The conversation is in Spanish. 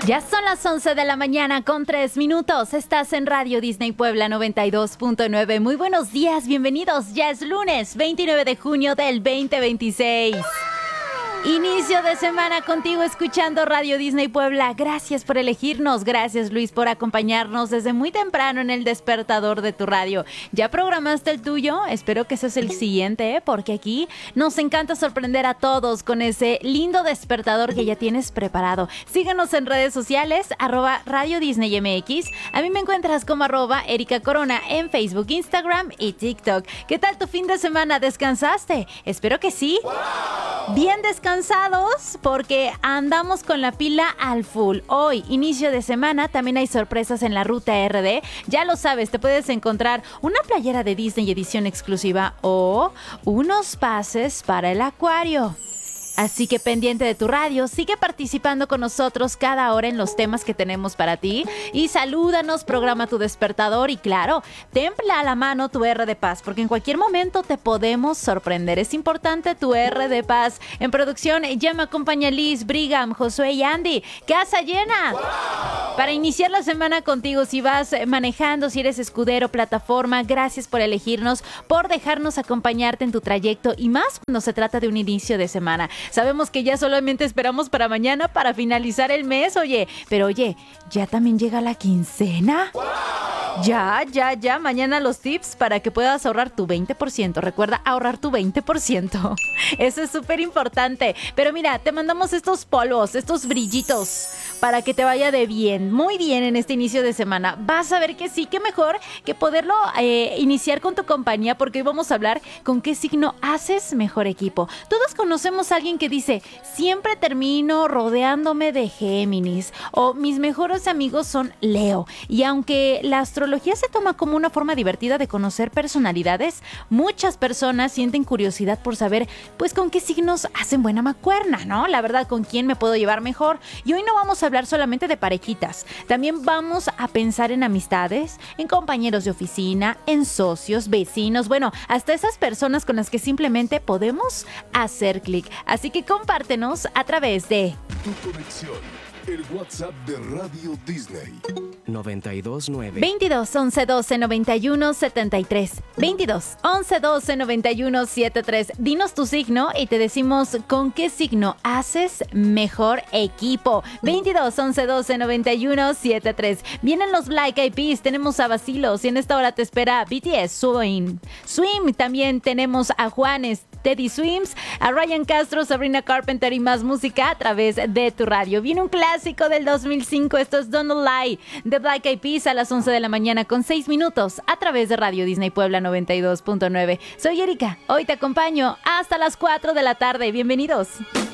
Ya son las 11 de la mañana con 3 minutos. Estás en Radio Disney Puebla 92.9. Muy buenos días, bienvenidos. Ya es lunes 29 de junio del 2026. Inicio de semana contigo escuchando Radio Disney Puebla. Gracias por elegirnos. Gracias, Luis, por acompañarnos desde muy temprano en el despertador de tu radio. ¿Ya programaste el tuyo? Espero que ese es el siguiente, porque aquí nos encanta sorprender a todos con ese lindo despertador que ya tienes preparado. Síguenos en redes sociales, ¡Radio Disney MX! A mí me encuentras como @Erika Corona en Facebook, Instagram y TikTok. ¿Qué tal tu fin de semana? ¿Descansaste? Espero que sí. Bien descansados porque andamos con la pila al full. Hoy, inicio de semana, también hay sorpresas en la ruta RD. Ya lo sabes, te puedes encontrar una playera de Disney edición exclusiva o unos pases para el acuario. Así que pendiente de tu radio, sigue participando con nosotros cada hora en los temas que tenemos para ti y salúdanos, programa tu despertador y claro, templa a la mano tu R de Paz porque en cualquier momento te podemos sorprender. Es importante tu R de Paz. En producción ya me acompaña Liz, Brigham, Josué y Andy. ¡Casa llena! ¡Wow! Para iniciar la semana contigo, si vas manejando, si eres escudero, plataforma, gracias por elegirnos, por dejarnos acompañarte en tu trayecto y más cuando se trata de un inicio de semana. Sabemos que ya solamente esperamos para mañana para finalizar el mes, pero ¿ya también llega la quincena? ¡Wow! Ya, mañana los tips para que puedas ahorrar tu 20%. Recuerda, ahorrar tu 20%. Eso es súper importante. Pero mira, te mandamos estos polvos, estos brillitos, para que te vaya de bien, muy bien en este inicio de semana. Vas a ver que sí, que mejor que poderlo iniciar con tu compañía, porque hoy vamos a hablar con qué signo haces mejor equipo. Todos conocemos a alguien que dice, siempre termino rodeándome de Géminis, o mis mejores amigos son Leo. Y aunque la astrología se toma como una forma divertida de conocer personalidades, muchas personas sienten curiosidad por saber, pues, con qué signos hacen buena mancuerna, ¿no? La verdad, con quién me puedo llevar mejor. Y hoy no vamos a hablar solamente de parejitas, también vamos a pensar en amistades, en compañeros de oficina, en socios, vecinos, bueno, hasta esas personas con las que simplemente podemos hacer clic. Así que compártenos a través de Tu conexión, el WhatsApp de Radio Disney. 929 22 11 12 91 73 22 11 12 91 73. Dinos tu signo y te decimos con qué signo haces mejor equipo. 22 11 12 91 73. Vienen los Black Eyed Peas, tenemos a Bacilos y en esta hora te espera BTS, Swim. También tenemos a Juanes, Teddy Swims, a Ryan Castro, Sabrina Carpenter y más música a través de tu radio. Viene un clásico del 2005, esto es Don't Lie de Black Eyed Peas a las 11 de la mañana con 6 minutos a través de Radio Disney Puebla 92.9. Soy Erika, hoy te acompaño hasta las 4 de la tarde. Bienvenidos.